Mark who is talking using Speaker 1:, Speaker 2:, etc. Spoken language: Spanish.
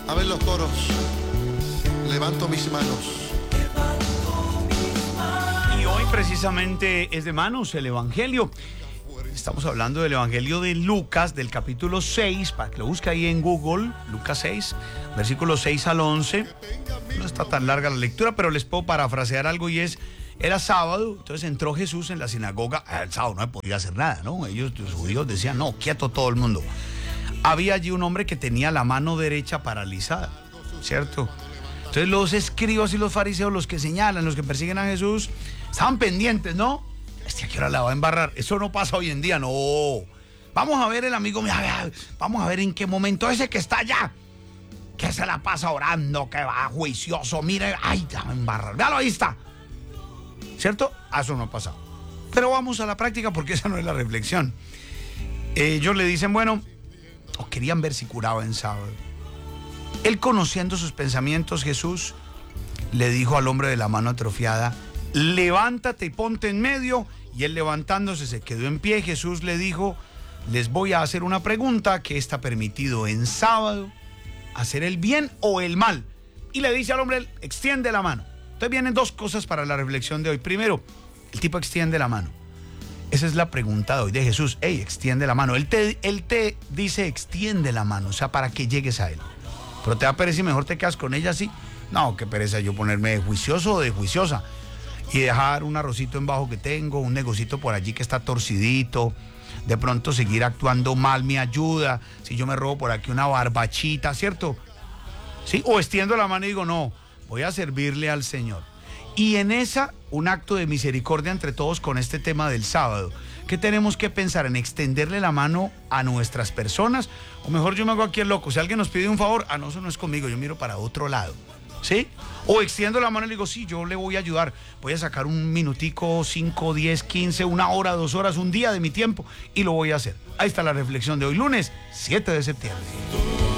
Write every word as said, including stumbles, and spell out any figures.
Speaker 1: A ver los coros. Levanto mis manos.
Speaker 2: Y hoy precisamente es de manos el Evangelio. Estamos hablando del Evangelio de Lucas, del capítulo seis, para que lo busque ahí en Google, Lucas seis, versículos seis al once. No está tan larga la lectura, pero les puedo parafrasear algo y es, era sábado, entonces entró Jesús en la sinagoga. El sábado no se podía hacer nada, ¿no? Ellos, los judíos, decían, no, quieto todo el mundo. Había allí un hombre que tenía la mano derecha paralizada, ¿cierto? Entonces los escribas y los fariseos, los que señalan, los que persiguen a Jesús, estaban pendientes, ¿no? Este, ¿a qué hora la va a embarrar? Eso no pasa hoy en día, no. Vamos a ver el amigo, mira, vamos a ver en qué momento ese que está allá, que se la pasa orando, que va juicioso, mire, ay, la va a embarrar, véalo, ahí está. ¿Cierto? Eso no ha pasado. Pero vamos a la práctica porque esa no es la reflexión. Ellos le dicen, bueno, o querían ver si curaba en sábado. Él, conociendo sus pensamientos, Jesús le dijo al hombre de la mano atrofiada, levántate y ponte en medio. Y él, levantándose, se quedó en pie. Jesús le dijo, les voy a hacer una pregunta, ¿qué está permitido en sábado? ¿Hacer el bien o el mal? Y le dice al hombre, extiende la mano. Entonces vienen dos cosas para la reflexión de hoy. Primero, el tipo extiende la mano. Esa es la pregunta de hoy de Jesús. Ey, extiende la mano. Él te, él te dice, extiende la mano, o sea, para que llegues a él. Pero te da pereza y mejor te quedas con ella así. No, qué pereza yo ponerme de juicioso o de juiciosa y dejar un arrocito en bajo que tengo, un negocito por allí que está torcidito. De pronto seguir actuando mal me ayuda. Si yo me robo por aquí una barbachita, ¿cierto? ¿Sí? O extiendo la mano y digo, no, voy a servirle al Señor. Y en esa, un acto de misericordia entre todos con este tema del sábado. ¿Qué tenemos que pensar? ¿En extenderle la mano a nuestras personas? O mejor yo me hago aquí el loco. Si alguien nos pide un favor, ah, no, eso no es conmigo, yo miro para otro lado. ¿Sí? O extiendo la mano y le digo, sí, yo le voy a ayudar. Voy a sacar un minutico, cinco, diez, quince, una hora, dos horas, un día de mi tiempo y lo voy a hacer. Ahí está la reflexión de hoy, lunes siete de septiembre.